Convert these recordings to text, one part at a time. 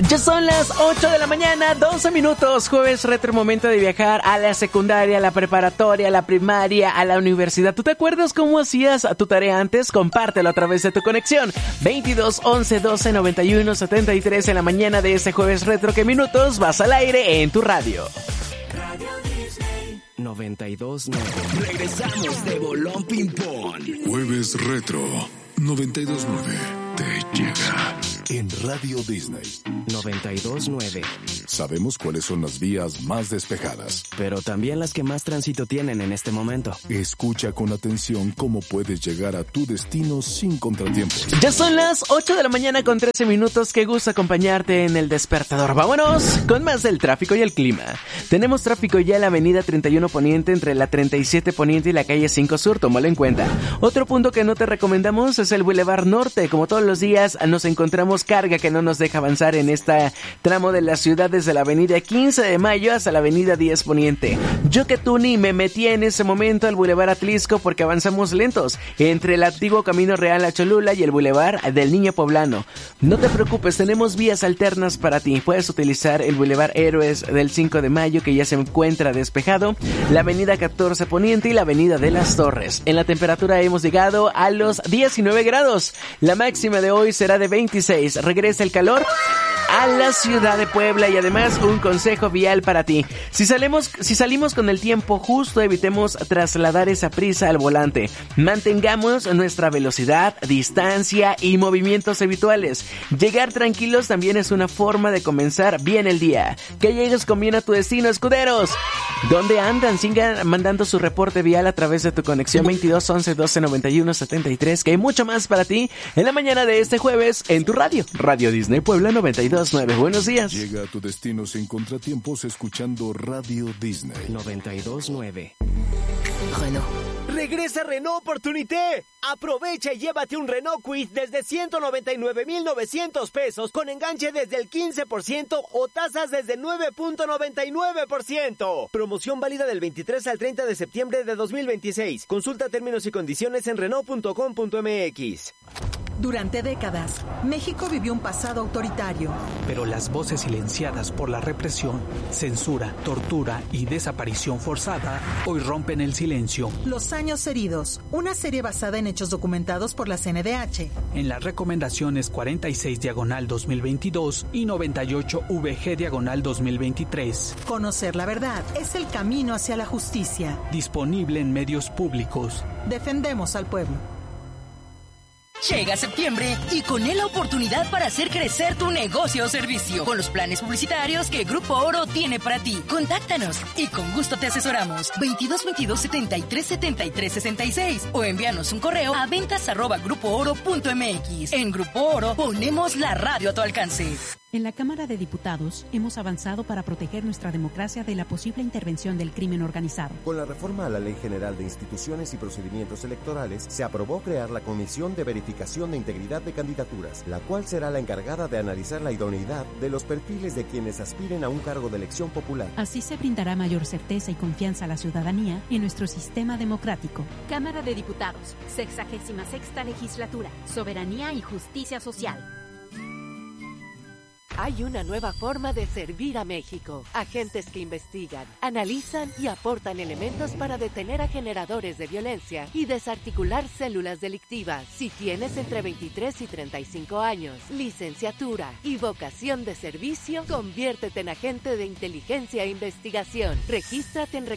Ya son las 8 de la mañana, 12 minutos. Jueves retro, momento de viajar a la secundaria, a la preparatoria, a la primaria, a la universidad. ¿Tú te acuerdas cómo hacías tu tarea antes? Compártelo a través de tu conexión. 22 11 12 91 73 en la mañana de este jueves retro. ¿Qué minutos vas al aire en tu radio? Radio Disney 92.9. Regresamos de Bolón Ping Pong. Jueves retro 92.9 te llega en Radio Disney 92.9. Sabemos cuáles son las vías más despejadas, pero también las que más tránsito tienen en este momento. Escucha con atención cómo puedes llegar a tu destino sin contratiempos. Ya son las 8 de la mañana con 13 minutos. Qué gusto acompañarte en el despertador. Vámonos con más del tráfico y el clima. Tenemos tráfico ya en la avenida 31 Poniente entre la 37 Poniente y la calle 5 Sur. Tómalo en cuenta. Otro punto que no te recomendamos es el Boulevard Norte. Como todos los días nos encontramos carga que no nos deja avanzar en este tramo de la ciudad desde la avenida 15 de Mayo hasta la avenida 10 Poniente. Yo que tú ni me metí en ese momento al Boulevard Atlisco porque avanzamos lentos entre el antiguo Camino Real a Cholula y el Boulevard del Niño Poblano. No te preocupes, tenemos vías alternas para ti. Puedes utilizar el Boulevard Héroes del 5 de Mayo que ya se encuentra despejado, la avenida 14 Poniente y la avenida de las Torres. En la temperatura hemos llegado a los 19 grados. La máxima de hoy será de 26. Regresa el calor a la ciudad de Puebla y además un consejo vial para ti. Si salimos con el tiempo justo, evitemos trasladar esa prisa al volante. Mantengamos nuestra velocidad, distancia y movimientos habituales. Llegar tranquilos también es una forma de comenzar bien el día. Que llegues con bien a tu destino, escuderos. ¿Dónde andan? Sigan mandando su reporte vial a través de tu conexión 22 11 12 91 73, que hay mucho más para ti en la mañana de este jueves en tu radio. Radio Disney Puebla 92.9. Buenos días. Llega a tu destino sin contratiempos escuchando Radio Disney 92.9. Renault. Regresa Renault Opportunité. Aprovecha y llévate un Renault Kwid desde 199,900 pesos con enganche desde el 15% o tasas desde 9.99%. Promoción válida del 23 al 30 de septiembre de 2026. Consulta términos y condiciones en Renault.com.mx. Durante décadas, México vivió un pasado autoritario. Pero las voces silenciadas por la represión, censura, tortura y desaparición forzada hoy rompen el silencio. Los años heridos, una serie basada en hechos documentados por la CNDH. En las recomendaciones 46/2022 y 98/VG/2023. Conocer la verdad es el camino hacia la justicia. Disponible en medios públicos. Defendemos al pueblo. Llega septiembre y con él la oportunidad para hacer crecer tu negocio o servicio con los planes publicitarios que Grupo Oro tiene para ti. Contáctanos y con gusto te asesoramos. 22 22 73 73 66 o envíanos un correo a ventas@grupooro.mx. En Grupo Oro ponemos la radio a tu alcance. En la Cámara de Diputados hemos avanzado para proteger nuestra democracia de la posible intervención del crimen organizado. Con la reforma a la Ley General de Instituciones y Procedimientos Electorales, se aprobó crear la Comisión de Verificación de Integridad de Candidaturas, la cual será la encargada de analizar la idoneidad de los perfiles de quienes aspiren a un cargo de elección popular. Así se brindará mayor certeza y confianza a la ciudadanía en nuestro sistema democrático. Cámara de Diputados, 66ª Legislatura, Soberanía y Justicia Social. Hay una nueva forma de servir a México. Agentes que investigan, analizan y aportan elementos para detener a generadores de violencia y desarticular células delictivas. Si tienes entre 23 y 35 años, licenciatura y vocación de servicio, conviértete en agente de inteligencia e investigación. Regístrate en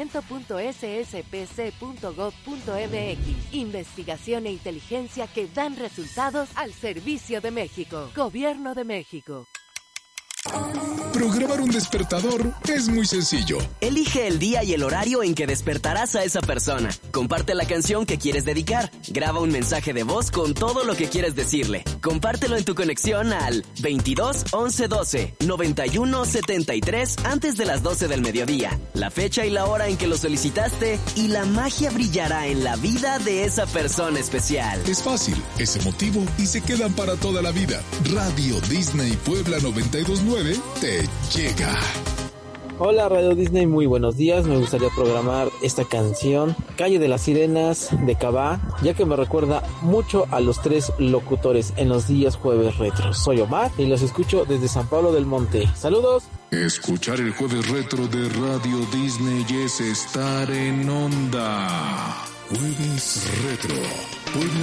reclutamiento.sspc.gov.mx. Investigación e inteligencia que dan resultados al servicio de México. Gobierno de México. Programar un despertador es muy sencillo. Elige el día y el horario en que despertarás a esa persona. Comparte la canción que quieres dedicar. Graba un mensaje de voz con todo lo que quieres decirle. Compártelo en tu conexión al 22 11 12 91 73 antes de las 12 del mediodía. La fecha y la hora en que lo solicitaste y la magia brillará en la vida de esa persona especial. Es fácil, es emotivo y se quedan para toda la vida. Radio Disney Puebla 92.9 te llega. Hola Radio Disney, muy buenos días. Me gustaría programar esta canción, Calle de las Sirenas de Cabá, ya que me recuerda mucho a los 3 locutores en los días jueves retro. Soy Omar y los escucho desde San Pablo del Monte. ¡Saludos! Escuchar el jueves retro de Radio Disney es estar en onda. Jueves retro.